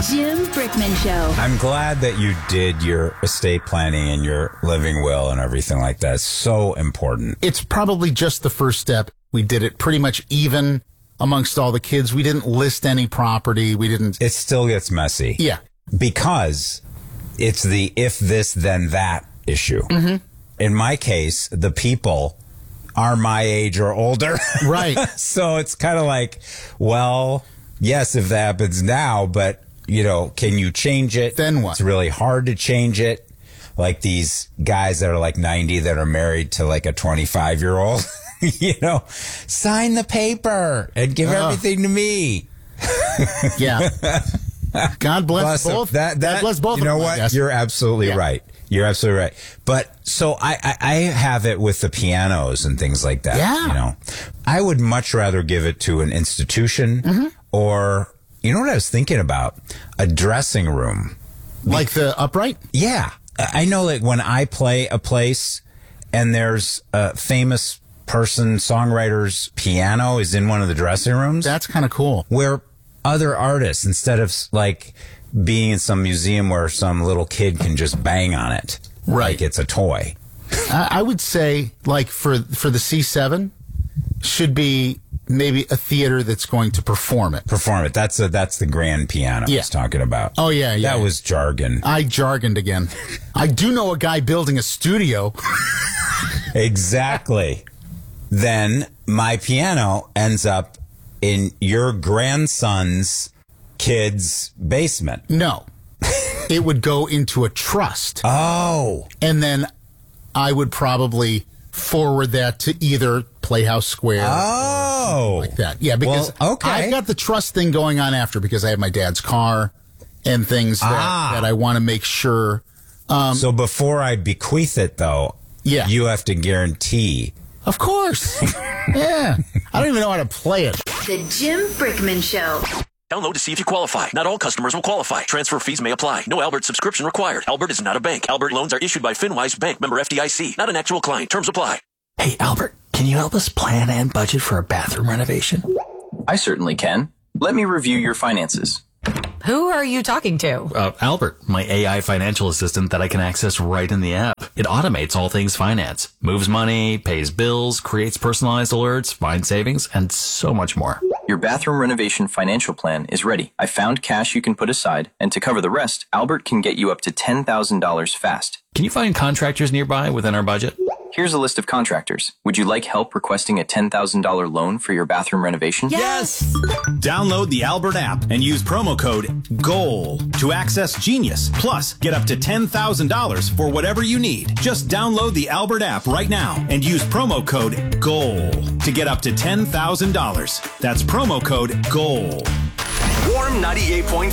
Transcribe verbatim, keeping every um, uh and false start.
Jim Brickman Show. I'm glad that you did your estate planning and your living will and everything like that. It's so important. It's probably just the first step. We did it pretty much even amongst all the kids. We didn't list any property. We didn't. It still gets messy. Yeah. Because it's the if this, then that issue. Mm-hmm. In my case, the people are my age or older. Right. So it's kind of like, well, yes, if that happens now, but, you know, can you change it? Then what? It's really hard to change it. Like these guys that are like ninety that are married to like a twenty-five-year-old. You know, sign the paper and give Uh. everything to me. Yeah. God bless, Bless both. That, that, God bless both. You know of them, I what? guess. You're absolutely Yeah. right. You're absolutely right. But so I, I, I have it with the pianos and things like that. Yeah. You know, I would much rather give it to an institution Mm-hmm. or, you know what I was thinking about? A dressing room. Like the upright? Yeah. I know that when I play a place and there's a famous person, songwriter's piano is in one of the dressing rooms. That's kind of cool. Where other artists, instead of like being in some museum where some little kid can just bang on it, Right. like it's a toy. I, I would say, like, for, for the C seven, should be maybe a theater that's going to perform it. Perform it. That's a, that's the grand piano I Yeah. was talking about. Oh, yeah, yeah. That was jargon. I jargoned again. I do know a guy building a studio. Exactly. Then my piano ends up in your grandson's kid's basement. No. It would go into a trust. Oh. And then I would probably forward that to either Playhouse Square Oh. or like that. Yeah, because Well, okay. I've got the trust thing going on after because I have my dad's car and things that, Ah. that I want to make sure. Um, So before I bequeath it, though, Yeah. you have to guarantee. Of course. Yeah. I don't even know how to play it. The Jim Brickman Show. Download to see if you qualify. Not all customers will qualify. Transfer fees may apply. No Albert subscription required. Albert is not a bank. Albert loans are issued by FinWise Bank, member F D I C. Not an actual client. Terms apply. Hey, Albert, can you help us plan and budget for a bathroom renovation? I certainly can. Let me review your finances. Who are you talking to? Uh, Albert, my A I financial assistant that I can access right in the app. It automates all things finance, moves money, pays bills, creates personalized alerts, finds savings, and so much more. Your bathroom renovation financial plan is ready. I found cash you can put aside, and to cover the rest, Albert can get you up to ten thousand dollars fast. Can you find contractors nearby within our budget? Here's a list of contractors. Would you like help requesting a ten thousand dollars loan for your bathroom renovation? Yes! Download the Albert app and use promo code GOAL to access Genius. Plus, get up to ten thousand dollars for whatever you need. Just download the Albert app right now and use promo code GOAL to get up to ten thousand dollars. That's promo code GOAL. Warm ninety-eight point